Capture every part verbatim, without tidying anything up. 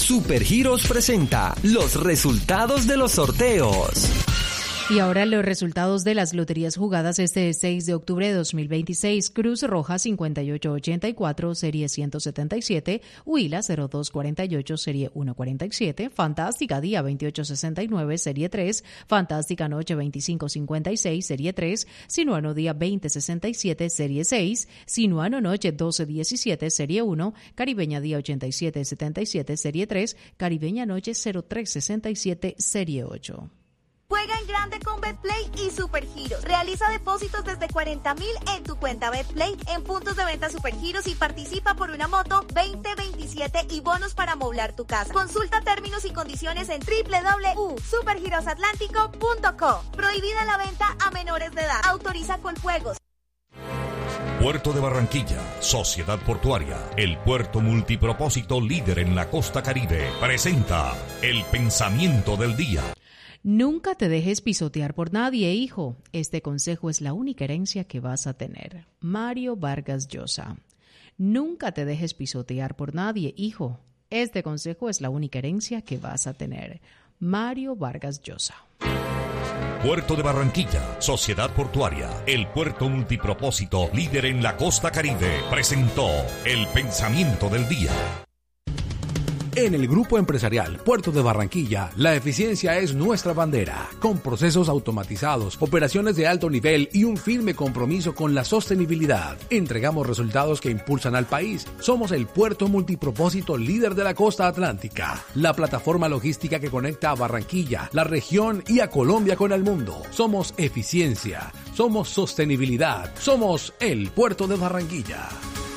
Supergiros presenta los resultados de los sorteos. Y ahora los resultados de las loterías jugadas este seis de octubre de dos mil veintiséis. Cruz Roja cincuenta y ocho ochenta y cuatro, serie ciento setenta y siete. Huila cero dos cuarenta y ocho, serie ciento cuarenta y siete. Fantástica Día veintiocho sesenta y nueve, serie tres. Fantástica Noche veinticinco cincuenta y seis, serie tres. Sinuano Día veinte sesenta y siete, serie seis. Sinuano Noche doce diecisiete, serie uno. Caribeña Día ochenta y siete setenta y siete, serie tres. Caribeña Noche cero tres sesenta y siete, serie ocho. Juega en grande con Betplay y Supergiros. Realiza depósitos desde cuarenta mil en tu cuenta Betplay en puntos de venta Supergiros y participa por una moto veinte veintisiete y bonos para amoblar tu casa. Consulta términos y condiciones en doble u doble u doble u punto supergiros atlántico punto com. Prohibida la venta a menores de edad. Autoriza con juegos. Puerto de Barranquilla, Sociedad Portuaria, el puerto multipropósito líder en la costa Caribe, presenta el pensamiento del día. Nunca te dejes pisotear por nadie, hijo. Este consejo es la única herencia que vas a tener. Mario Vargas Llosa. Nunca te dejes pisotear por nadie, hijo. Este consejo es la única herencia que vas a tener. Mario Vargas Llosa. Puerto de Barranquilla, Sociedad Portuaria, el puerto multipropósito líder en la costa Caribe, presentó el pensamiento del día. En el Grupo Empresarial Puerto de Barranquilla, la eficiencia es nuestra bandera. Con procesos automatizados, operaciones de alto nivel y un firme compromiso con la sostenibilidad, entregamos resultados que impulsan al país. Somos el puerto multipropósito líder de la costa atlántica, la plataforma logística que conecta a Barranquilla, la región y a Colombia con el mundo. Somos eficiencia, somos sostenibilidad, somos el Puerto de Barranquilla.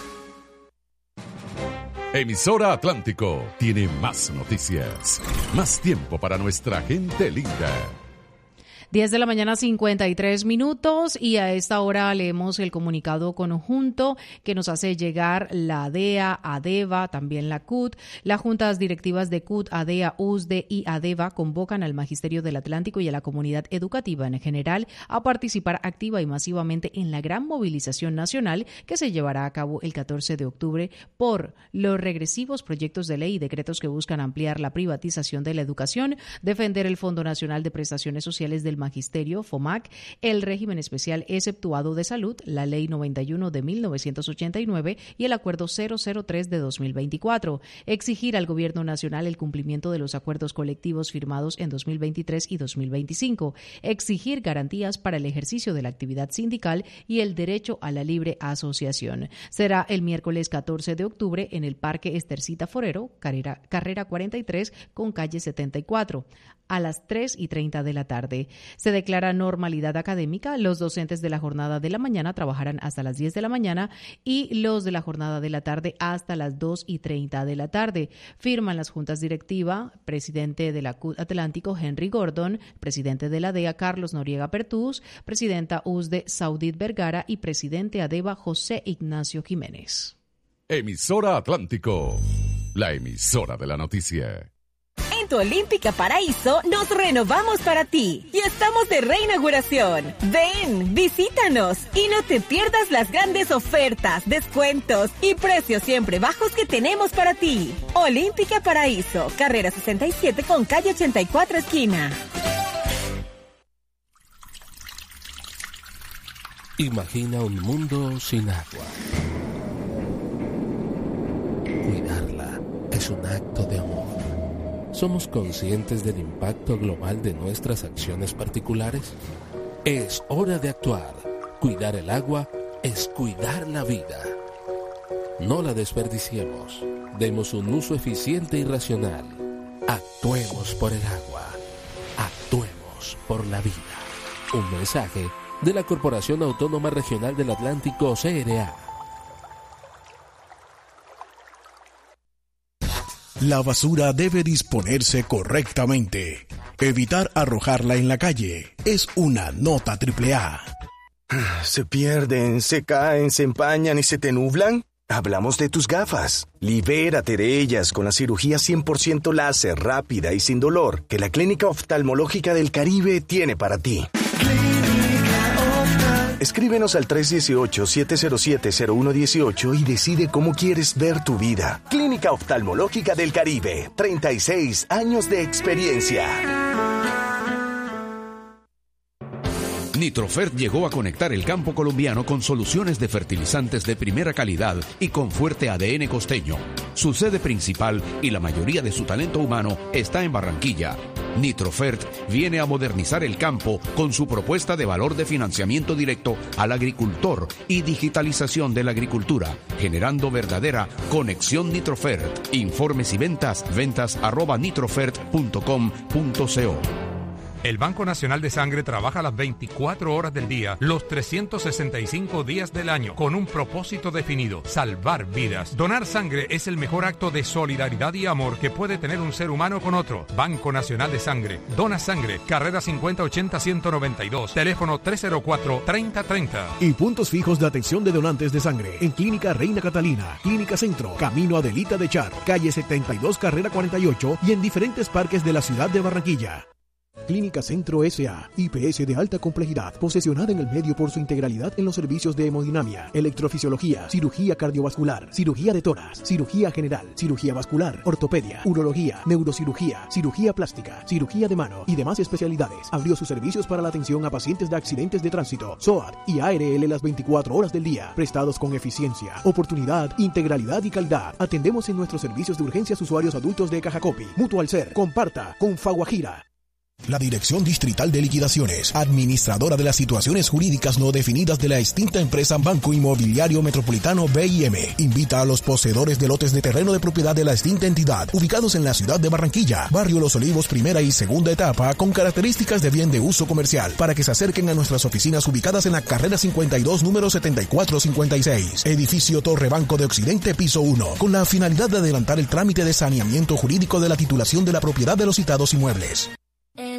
Emisora Atlántico tiene más noticias, más tiempo para nuestra gente linda. diez de la mañana, cincuenta y tres minutos, y a esta hora leemos el comunicado conjunto que nos hace llegar la ADEA, ADEVA, también la C U T. Las juntas directivas de C U T, ADEA, U S D E y ADEVA convocan al Magisterio del Atlántico y a la comunidad educativa en general a participar activa y masivamente en la gran movilización nacional que se llevará a cabo el catorce de octubre por los regresivos proyectos de ley y decretos que buscan ampliar la privatización de la educación, defender el Fondo Nacional de Prestaciones Sociales del Magisterio, FOMAC, el régimen especial exceptuado de salud, la Ley noventa y uno de mil novecientos ochenta y nueve y el Acuerdo cero cero tres de dos mil veinticuatro. Exigir al Gobierno Nacional el cumplimiento de los acuerdos colectivos firmados en dos mil veintitrés y dos mil veinticinco. Exigir garantías para el ejercicio de la actividad sindical y el derecho a la libre asociación. Será el miércoles catorce de octubre en el Parque Estercita Forero, carrera, carrera cuarenta y tres con calle setenta y cuatro, a las tres y treinta de la tarde. Se declara normalidad académica. Los docentes de la jornada de la mañana trabajarán hasta las diez de la mañana y los de la jornada de la tarde hasta las dos y treinta de la tarde. Firman las juntas directivas, presidente de la C U T Atlántico, Henry Gordon, presidente de la ADEA, Carlos Noriega Pertús, presidenta U S D E, Saudit Vergara y presidente ADEVA, José Ignacio Jiménez. Emisora Atlántico, la emisora de la noticia. En tu Olímpica Paraíso nos renovamos para ti y estamos de reinauguración. Ven, visítanos y no te pierdas las grandes ofertas, descuentos y precios siempre bajos que tenemos para ti. Olímpica Paraíso, carrera sesenta y siete con calle ochenta y cuatro esquina. Imagina un mundo sin agua. Cuidarla es un acto de amor. ¿Somos conscientes del impacto global de nuestras acciones particulares? Es hora de actuar. Cuidar el agua es cuidar la vida. No la desperdiciemos. Demos un uso eficiente y racional. Actuemos por el agua. Actuemos por la vida. Un mensaje de la Corporación Autónoma Regional del Atlántico, C R A. La basura debe disponerse correctamente. Evitar arrojarla en la calle es una nota triple A. ¿Se pierden, se caen, se empañan y se te nublan? Hablamos de tus gafas. Libérate de ellas con la cirugía cien por ciento láser, rápida y sin dolor que la Clínica Oftalmológica del Caribe tiene para ti. Clínica Escríbenos al tres uno ocho, siete cero siete, cero uno uno ocho y decide cómo quieres ver tu vida. Clínica Oftalmológica del Caribe. treinta y seis años de experiencia. Nitrofert llegó a conectar el campo colombiano con soluciones de fertilizantes de primera calidad y con fuerte A D N costeño. Su sede principal y la mayoría de su talento humano está en Barranquilla. Nitrofert viene a modernizar el campo con su propuesta de valor de financiamiento directo al agricultor y digitalización de la agricultura, generando verdadera conexión Nitrofert. Informes y ventas, ventas arroba nitrofert punto com punto co. El Banco Nacional de Sangre trabaja las veinticuatro horas del día, los trescientos sesenta y cinco días del año, con un propósito definido: salvar vidas. Donar sangre es el mejor acto de solidaridad y amor que puede tener un ser humano con otro. Banco Nacional de Sangre. Dona sangre. Carrera cincuenta ochenta ciento noventa y dos. Teléfono tres cero cuatro, treinta treinta. Y puntos fijos de atención de donantes de sangre en Clínica Reina Catalina, Clínica Centro, Camino Adelita de Char, calle setenta y dos, carrera cuarenta y ocho y en diferentes parques de la ciudad de Barranquilla. Clínica Centro S A, I P S de alta complejidad, posesionada en el medio por su integralidad en los servicios de hemodinamia, electrofisiología, cirugía cardiovascular, cirugía de tórax, cirugía general, cirugía vascular, ortopedia, urología, neurocirugía, cirugía plástica, cirugía de mano y demás especialidades. Abrió sus servicios para la atención a pacientes de accidentes de tránsito, S O A T y A R L las veinticuatro horas del día, prestados con eficiencia, oportunidad, integralidad y calidad. Atendemos en nuestros servicios de urgencias usuarios adultos de Cajacopi, Mutual Ser, Comparta, Confaguajira. La Dirección Distrital de Liquidaciones, administradora de las situaciones jurídicas no definidas de la extinta empresa Banco Inmobiliario Metropolitano B I M, invita a los poseedores de lotes de terreno de propiedad de la extinta entidad, ubicados en la ciudad de Barranquilla, Barrio Los Olivos, primera y segunda etapa, con características de bien de uso comercial, para que se acerquen a nuestras oficinas ubicadas en la carrera cincuenta y dos, número setenta y cuatro cincuenta y seis, edificio Torre Banco de Occidente, piso uno, con la finalidad de adelantar el trámite de saneamiento jurídico de la titulación de la propiedad de los citados inmuebles.